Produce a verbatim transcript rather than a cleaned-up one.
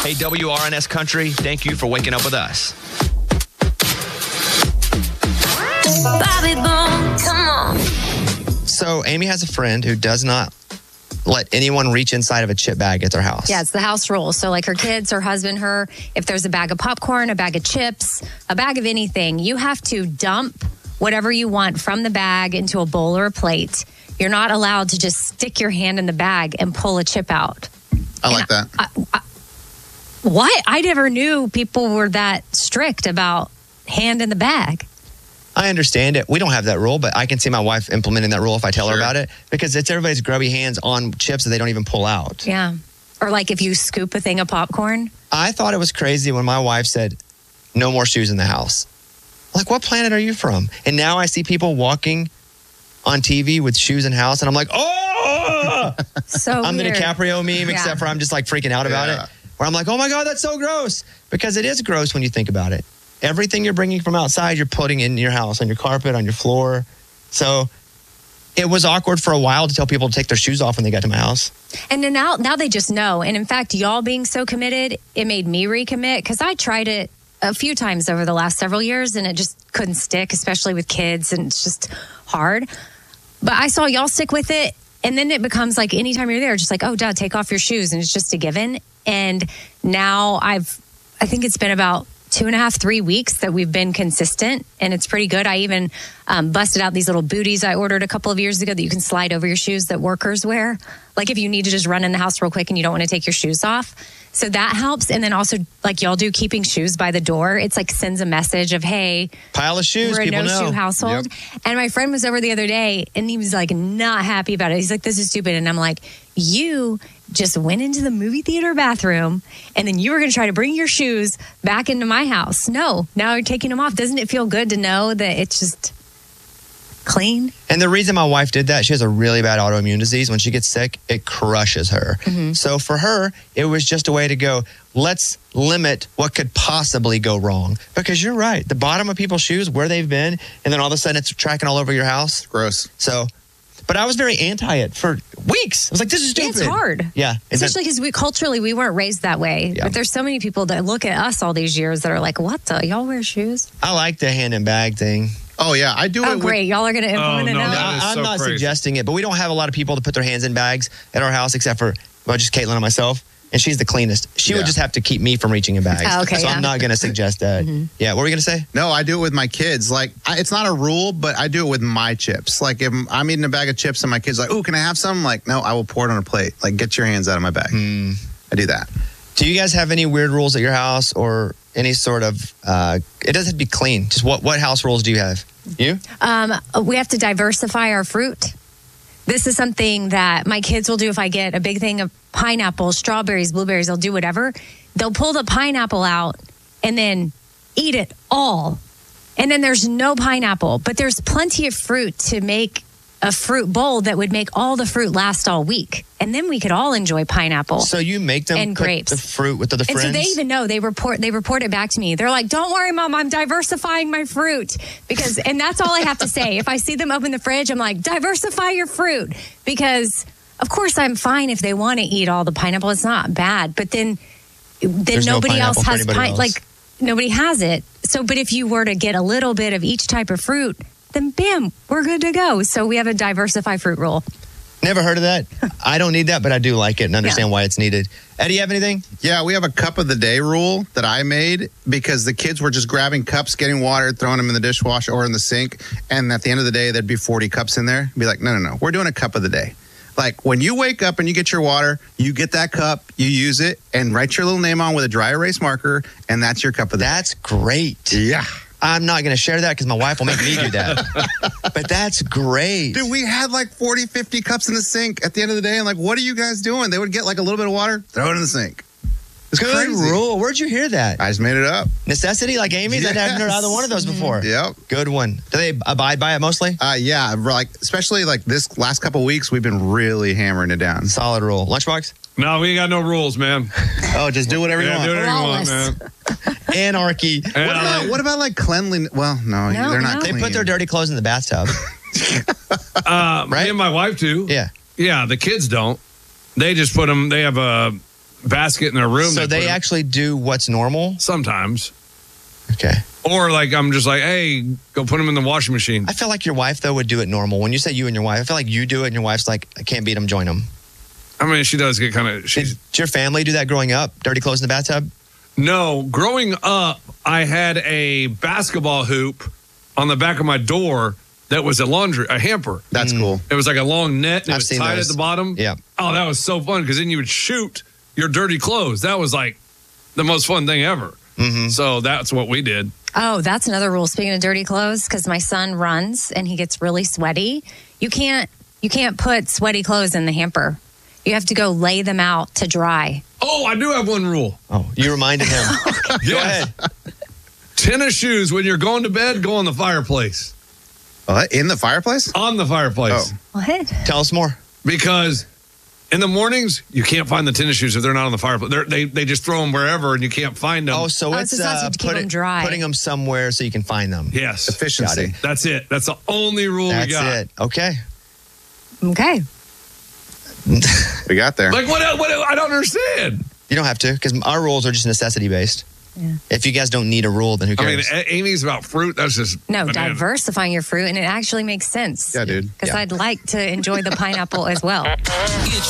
Hey, W R N S Country, thank you for waking up with us. Bobby Bone, come on. So Amy has a friend who does not let anyone reach inside of a chip bag at their house. Yeah, it's the house rule. So like her kids, her husband, her, if there's a bag of popcorn, a bag of chips, a bag of anything, you have to dump whatever you want from the bag into a bowl or a plate. You're not allowed to just stick your hand in the bag and pull a chip out. I like that. I, I, what? I never knew people were that strict about hand in the bag. I understand it. We don't have that rule, but I can see my wife implementing that rule if I tell Sure. her about it, because it's everybody's grubby hands on chips that they don't even pull out. Yeah. Or like if you scoop a thing of popcorn. I thought it was crazy when my wife said, no more shoes in the house. Like, what planet are you from? And now I see people walking on T V with shoes in house, and I'm like, oh! So I'm weird. the DiCaprio meme, Yeah. except for I'm just like freaking out about Yeah. it. Where I'm like, oh my God, that's so gross. Because it is gross when you think about it. Everything you're bringing from outside, you're putting in your house, on your carpet, on your floor. So it was awkward for a while to tell people to take their shoes off when they got to my house. And then now, now they just know. And in fact, y'all being so committed, it made me recommit because I tried it a few times over the last several years and it just couldn't stick, especially with kids, and it's just hard. But I saw y'all stick with it, and then it becomes like anytime you're there, just like, oh, Dad, take off your shoes, and it's just a given. And now I've, I think it's been about two and a half, three weeks that we've been consistent, and it's pretty good. I even um, busted out these little booties I ordered a couple of years ago that you can slide over your shoes that workers wear. Like if you need to just run in the house real quick and you don't want to take your shoes off. So that helps. And then also, like y'all do, keeping shoes by the door. It's like sends a message of, hey, Pile of shoes, we're a people know. no-shoe household. And my friend was over the other day, and he was like not happy about it. He's like, this is stupid. And I'm like, you just went into the movie theater bathroom, and then you were going to try to bring your shoes back into my house. No, now you're taking them off. Doesn't it feel good to know that it's just clean? And the reason my wife did that, she has a really bad autoimmune disease. When she gets sick, it crushes her. Mm-hmm. So for her, it was just a way to go, let's limit what could possibly go wrong. Because you're right, the bottom of people's shoes, where they've been, and then all of a sudden it's tracking all over your house. Gross. So, but I was very anti it for weeks. I was like, this is Yeah, stupid. it's hard. Yeah. And then- Especially because we culturally, we weren't raised that way. Yeah. But there's so many people that look at us all these years that are like, what the? Y'all wear shoes? I like the hand and bag thing. Oh, yeah. I do it Oh, with- great. Y'all are going to implement Oh, it no, now? that is I, I'm so not crazy. suggesting it, but we don't have a lot of people to put their hands in bags at our house except for, well, just Caitlin and myself. And she's the cleanest. She Yeah. would just have to keep me from reaching in bags. Oh, okay, so yeah. I'm not going to suggest that. Yeah, what were we going to say? No, I do it with my kids. Like, I, it's not a rule, but I do it with my chips. Like, if I'm eating a bag of chips and my kid's like, "Ooh, can I have some?" Like, no, I will pour it on a plate. Like, get your hands out of my bag. Hmm. I do that. Do you guys have any weird rules at your house or any sort of, uh, it doesn't have to be clean. Just what, what house rules do you have? You? Um, we have to diversify our fruit. This is something that my kids will do. If I get a big thing of pineapples, strawberries, blueberries, they'll do whatever. They'll pull the pineapple out and then eat it all. And then there's no pineapple, but there's plenty of fruit to make a fruit bowl that would make all the fruit last all week. And then we could all enjoy pineapple. So you make them And put grapes. the fruit with the, the And friends? so they even know, they report they report it back to me. They're like, don't worry, Mom, I'm diversifying my fruit. Because, and that's all I have to say. If I see them open the fridge, I'm like, diversify your fruit. Because, of course, I'm fine if they want to eat all the pineapple. It's not bad. But then, then There's no nobody else pineapple for has anybody pine, else. like, nobody has it. So, but if you were to get a little bit of each type of fruit, then bam, we're good to go. So we have a diversify fruit rule. Never heard of that. I don't need that, but I do like it and understand Yeah. why it's needed. Eddie, you have anything? Yeah, we have a cup of the day rule that I made because the kids were just grabbing cups, getting water, throwing them in the dishwasher or in the sink. And at the end of the day, there'd be forty cups in there. Be like, no, no, no. We're doing a cup of the day. Like when you wake up and you get your water, you get that cup, you use it, and write your little name on with a dry erase marker, and that's your cup of the That's great. day. Yeah. I'm not going to share that because my wife will make me do that. But that's great. Dude, we had like forty, fifty cups in the sink at the end of the day. And like, what are you guys doing? They would get like a little bit of water, throw it in the sink. It's Good crazy. rule. Where'd you hear that? I just made it up. Necessity like Amy's? I haven't heard Yes. either one of those before. Yep. Good one. Do they abide by it mostly? Uh, yeah, like especially like this last couple weeks, we've been really hammering it down. Solid rule. Lunchbox? No, we ain't got no rules, man. Oh, just do whatever you Yeah, want. do whatever you want, Flawless. man. Anarchy. And What I about, like- what about like cleanliness? Well, no, No, they're not no. They clean. put their dirty clothes in the bathtub. Uh, Right? Me and my wife do. Yeah. Yeah, the kids don't. They just put them, they have a basket in their room. So put they them- actually do what's normal? sometimes. Okay. Or like I'm just like, hey, go put them in the washing machine. I feel like your wife, though, would do it normal. When you say you and your wife, I feel like you do it and your wife's like, I can't beat them, join them. I mean, she does get kind of. Did, She's did your family do that growing up? Dirty clothes in the bathtub? no. Growing up, I had a basketball hoop on the back of my door that was a laundry a hamper. That's Mm. cool. It was like a long net and it I've was seen tied those. at the bottom. Yeah. Oh, that was so fun because then you would shoot your dirty clothes. That was like the most fun thing ever. Mm-hmm. So that's what we did. Oh, that's another rule. Speaking of dirty clothes, because my son runs and he gets really sweaty. You can't you can't put sweaty clothes in the hamper. You have to go lay them out to dry. Oh, I do have one rule. Oh, you reminded him. Go Yes. ahead. Tennis shoes when you're going to bed, go on the fireplace. What? In the fireplace? On the fireplace. Oh. What? Tell us more. Because in the mornings, you can't find the tennis shoes if they're not on the fireplace. They're, they they just throw them wherever and you can't find them. Oh, so Oh, it's so it's not uh, to keep put them it- dry. putting them somewhere so you can find them. yes. Efficiency. That's it. That's the only rule That's we got. it. Okay. Okay. We got there. Like, what, what? I don't understand. You don't have to because our rules are just necessity based. Yeah. If you guys don't need a rule, then who I mean, cares? A- Amy's about fruit. That's just No, banana. diversifying your fruit, and it actually makes sense. Yeah, dude. Because Yeah. I'd like to enjoy the pineapple as well.